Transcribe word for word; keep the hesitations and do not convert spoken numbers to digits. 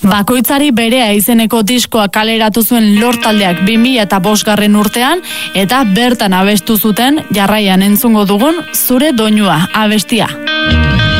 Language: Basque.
Bakoitzari berea izeneko diskoa kaleratu zuen Lord taldeak bi mila bostgarren urtean, eta bertan abestu zuten jarraian entzungo dugun Zure doinua abestia.